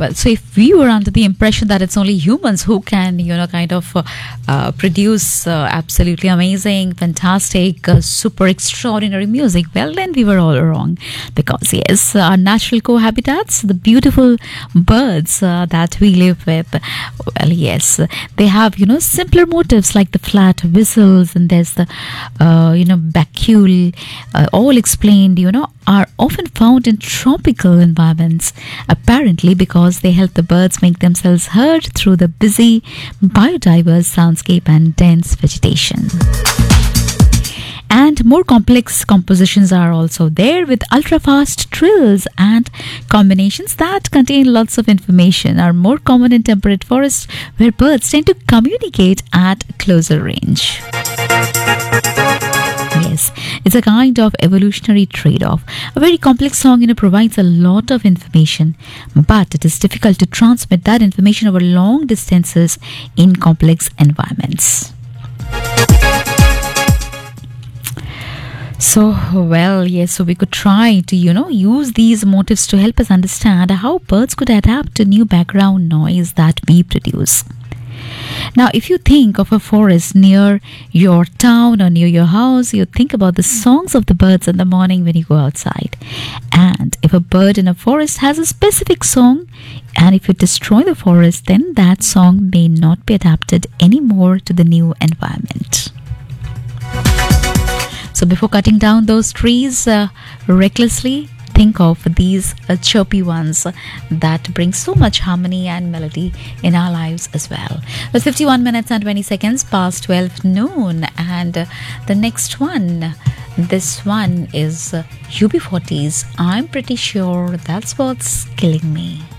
Well, so if we were under the impression that it's only humans who can, kind of produce absolutely amazing, fantastic, super extraordinary music, well, then we were all wrong. Because, yes, our natural cohabitats, the beautiful birds that we live with, well, yes, they have, simpler motives like the flat whistles, and there's the, vacuole, all explained, are often found in tropical environments, apparently because they help the birds make themselves heard through the busy, biodiverse soundscape and dense vegetation. And more complex compositions are also there, with ultra-fast trills and combinations that contain lots of information are more common in temperate forests, where birds tend to communicate at closer range. Yes, it's a kind of evolutionary trade-off. A very complex song, provides a lot of information, but it is difficult to transmit that information over long distances in complex environments. So, well, yes, so we could try to, use these motifs to help us understand how birds could adapt to new background noise that we produce. Now, if you think of a forest near your town or near your house, you think about the songs of the birds in the morning when you go outside. And if a bird in a forest has a specific song, and if you destroy the forest, then that song may not be adapted anymore to the new environment. So before cutting down those trees recklessly, think of these chirpy ones that bring so much harmony and melody in our lives as well. Well, 51 minutes and 20 seconds past 12 noon, and the next one, this one is UB40's I'm Pretty Sure That's What's Killing Me.